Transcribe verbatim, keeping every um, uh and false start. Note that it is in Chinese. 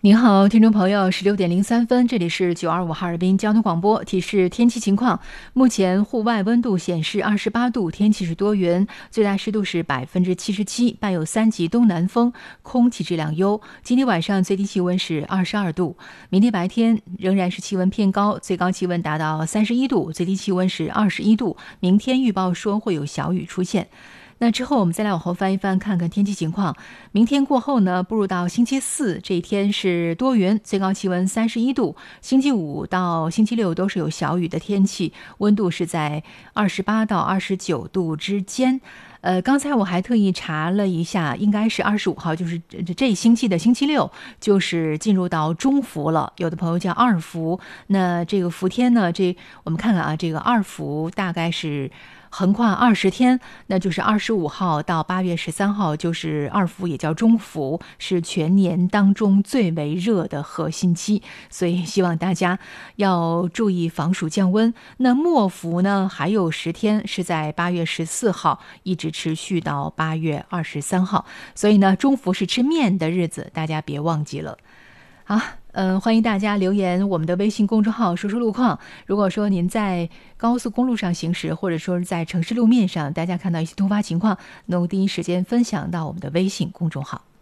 您好，听众朋友，十六点零三分，这里是九二五哈尔滨交通广播，提示天气情况。目前户外温度显示二十八度，天气是多云，最大湿度是百分之七十七，伴有三级东南风，空气质量优。今天晚上最低气温是二十二度，明天白天仍然是气温偏高，最高气温达到三十一度，最低气温是二十一度。明天预报说会有小雨出现。那之后我们再来往后翻一翻，看看天气情况。明天过后呢，步入到星期四这一天是多云，最高气温三十一度。星期五到星期六都是有小雨的天气，温度是在二十八到二十九度之间。呃，刚才我还特意查了一下，应该是二十五号，就是这这一星期的星期六，就是进入到中伏了。有的朋友叫二伏，那这个伏天呢，这我们看看啊，这个二伏大概是横跨二十天，那就是二十五号到八月十三号，就是二伏，也叫中伏，是全年当中最为热的核心期，所以希望大家要注意防暑降温。那末伏呢，还有十天，是在八月十四号一直持续到八月二十三号，所以呢，中伏是吃面的日子，大家别忘记了。好，嗯，欢迎大家留言我们的微信公众号说说路况。如果说您在高速公路上行驶，或者说是在城市路面上，大家看到一些突发情况，能够第一时间分享到我们的微信公众号。